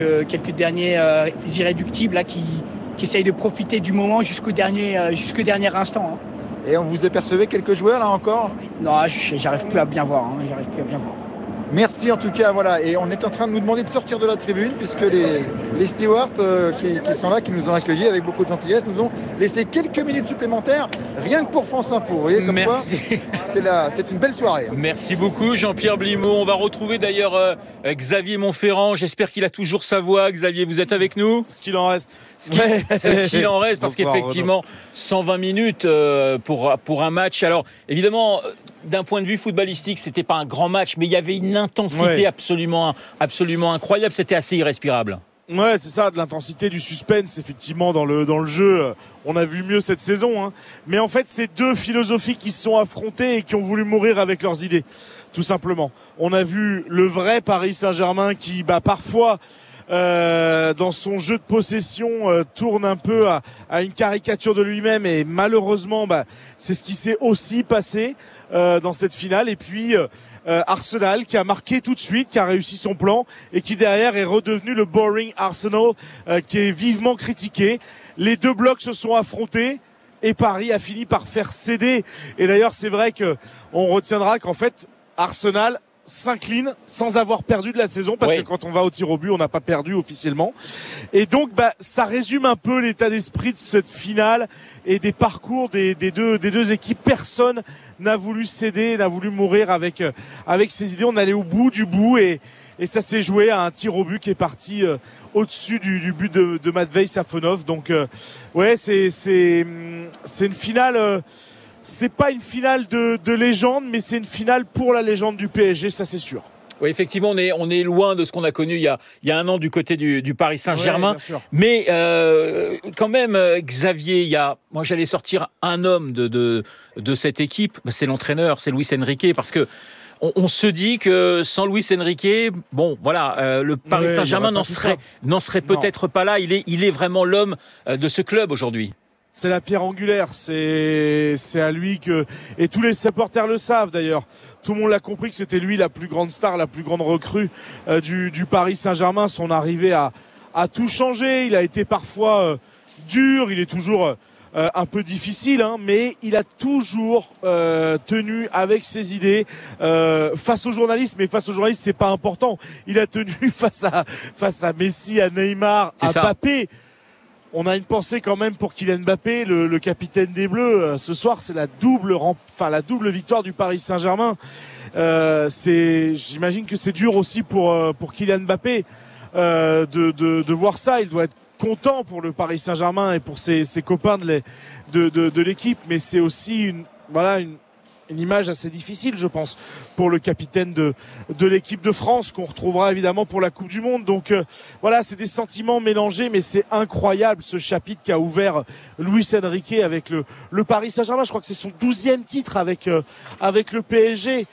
quelques derniers irréductibles là, qui essayent de profiter du moment jusqu'au dernier instant. Hein. Et on vous apercevait quelques joueurs là encore? Non, j'arrive plus à bien voir. Hein, j'arrive plus à bien voir. Merci en tout cas, voilà. Et on est en train de nous demander de sortir de la tribune puisque les stewards qui sont là, qui nous ont accueillis avec beaucoup de gentillesse, nous ont laissé quelques minutes supplémentaires rien que pour France Info. Vous voyez comme Merci. Quoi, c'est une belle soirée. Hein. Merci beaucoup Jean-Pierre Blimaud. On va retrouver d'ailleurs Xavier Montferrand. J'espère qu'il a toujours sa voix. Xavier, vous êtes avec nous? Ce qu'il en reste. Ce qu'il en reste, parce qu'effectivement, 120 minutes pour un match. Alors, évidemment, d'un point de vue footballistique, c'était pas un grand match, mais il y avait une intensité absolument incroyable. C'était assez irrespirable. Ouais, c'est ça, de l'intensité, du suspense, effectivement, dans le jeu. On a vu mieux cette saison, hein. Mais en fait, c'est deux philosophies qui se sont affrontées et qui ont voulu mourir avec leurs idées, tout simplement. On a vu le vrai Paris Saint-Germain qui, parfois, dans son jeu de possession, tourne un peu à une caricature de lui-même, et malheureusement, c'est ce qui s'est aussi passé dans cette finale. Et puis Arsenal qui a marqué tout de suite, qui a réussi son plan et qui derrière est redevenu le boring Arsenal qui est vivement critiqué. Les deux blocs se sont affrontés et Paris a fini par faire céder. Et d'ailleurs, c'est vrai que on retiendra qu'en fait Arsenal s'incline sans avoir perdu de la saison, parce que quand on va au tir au but, on n'a pas perdu officiellement. Et donc, ça résume un peu l'état d'esprit de cette finale et des parcours des deux équipes. Personne n'a voulu céder, n'a voulu mourir avec ses idées. On allait au bout du bout et ça s'est joué à un tir au but qui est parti au-dessus du but de Matvei Safonov. Donc, c'est une finale. C'est pas une finale de légende, mais c'est une finale pour la légende du PSG, ça c'est sûr. Oui, effectivement, on est loin de ce qu'on a connu il y a un an du côté du Paris Saint-Germain. Mais quand même, Xavier, moi j'allais sortir un homme de cette équipe, c'est l'entraîneur, c'est Luis Enrique, parce que on se dit que sans Luis Enrique, le Paris Saint-Germain n'en serait peut-être pas là. Il est vraiment l'homme de ce club aujourd'hui. C'est la pierre angulaire, c'est à lui que, et tous les supporters le savent d'ailleurs, tout le monde l'a compris que c'était lui la plus grande star, la plus grande recrue du Paris Saint-Germain. Son arrivée a tout changé. Il a été parfois dur, il est toujours un peu difficile, hein, mais il a toujours tenu avec ses idées face aux journalistes. Mais face aux journalistes, c'est pas important. Il a tenu face à Messi, à Neymar, à Mbappé. On a une pensée quand même pour Kylian Mbappé, le capitaine des Bleus. Ce soir, c'est la double victoire du Paris Saint-Germain. J'imagine que c'est dur aussi pour Kylian Mbappé de voir ça. Il doit être content pour le Paris Saint-Germain et pour ses copains de l'équipe, mais c'est aussi une image assez difficile, je pense, pour le capitaine de l'équipe de France, qu'on retrouvera évidemment pour la Coupe du Monde. Donc c'est des sentiments mélangés, mais c'est incroyable ce chapitre qu'a ouvert Luis Enrique avec le Paris Saint-Germain. Je crois que c'est son 12e titre avec le PSG.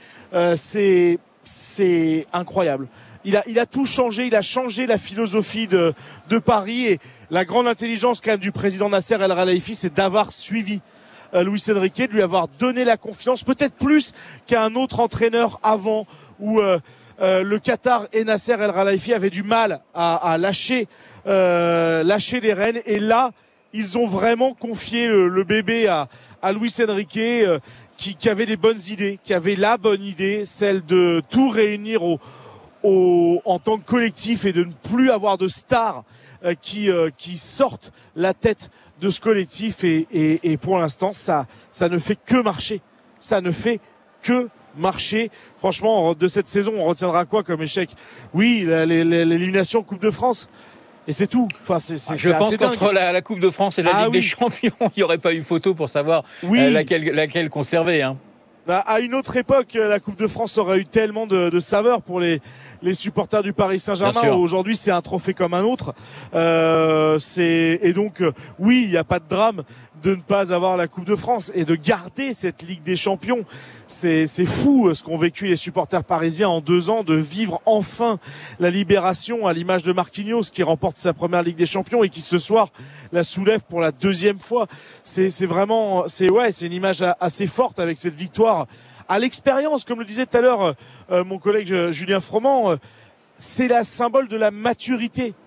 C'est incroyable. Il a tout changé, il a changé la philosophie de Paris, et la grande intelligence quand même du président Nasser El Khelaifi, c'est d'avoir suivi Luis Enrique, de lui avoir donné la confiance, peut-être plus qu'à un autre entraîneur avant, où le Qatar et Nasser El Khelaifi avaient du mal à lâcher les rênes. Et là, ils ont vraiment confié le bébé à Luis Enrique, qui avait les bonnes idées, qui avait la bonne idée, celle de tout réunir en tant que collectif et de ne plus avoir de stars qui sortent la tête de ce collectif, et pour l'instant ça ne fait que marcher. Ça ne fait que marcher. Franchement, de cette saison, on retiendra quoi comme échec? Oui, l'élimination Coupe de France. Et c'est tout. Enfin, je pense qu'entre la Coupe de France et la Ligue des Champions, il n'y aurait pas eu photo pour savoir laquelle conserver. Hein. À une autre époque, la Coupe de France aurait eu tellement de saveur pour les supporters du Paris Saint-Germain. Aujourd'hui, c'est un trophée comme un autre. Et donc, oui, il n'y a pas de drame de ne pas avoir la Coupe de France et de garder cette Ligue des Champions. C'est fou ce qu'ont vécu les supporters parisiens en 2 ans, de vivre enfin la libération, à l'image de Marquinhos qui remporte sa première Ligue des Champions et qui ce soir la soulève pour la 2e fois. C'est une image assez forte avec cette victoire à l'expérience, comme le disait tout à l'heure mon collègue Julien Froment. c'est la symbole de la maturité